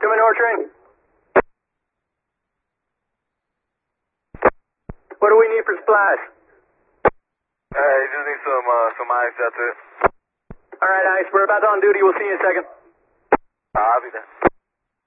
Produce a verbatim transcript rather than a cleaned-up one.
Come in, North Train. What do we need for supplies? Hey, just need some, uh, some ice, that's it. Alright, Ice, we're about on duty. We'll see you in a second. I'll be there.